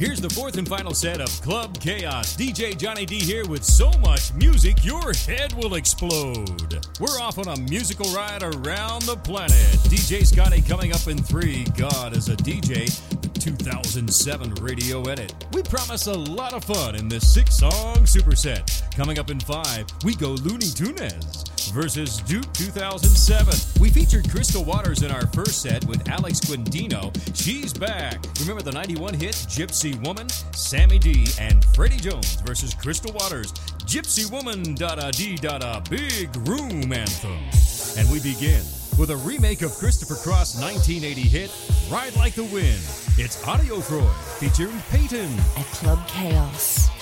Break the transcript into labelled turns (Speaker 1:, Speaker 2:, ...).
Speaker 1: Here's the fourth and final set of Club Chaos. DJ Johnny D here with so much music your head will explode. We're off on a musical ride around the planet. DJ Scotty coming up in 3. God is a DJ. 2007 radio edit. We promise a lot of fun in this 6-song superset. Coming up in 5, we go Looney Tunes versus Duke 2007. We featured Crystal Waters in our first set with Alex Quindino. She's back. Remember the 91 hit Gypsy Woman? Sammy D and Freddie Jones versus Crystal Waters. Gypsy Woman, da-da-dee-da-da, big room anthem. And we begin with a remake of Christopher Cross' 1980 hit, Ride Like the Wind. It's Audio Freud featuring Peyton
Speaker 2: at Club Chaos.